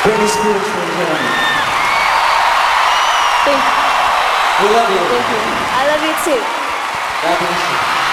Britney Spears for joining. Thank you. We love you. Thank you. I love you too. God bless you.